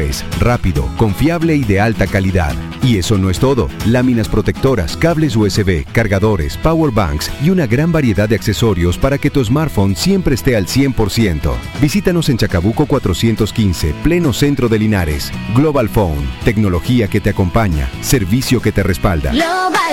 Es rápido, confiable y de alta calidad. Y eso no es todo. Láminas protectoras, cables USB, cargadores, power banks y una gran variedad de accesorios para que tu smartphone siempre esté al 100%. Visítanos en Chacabuco 415, pleno centro de Linares. Global Phone, tecnología que te acompaña, servicio que te respalda. Global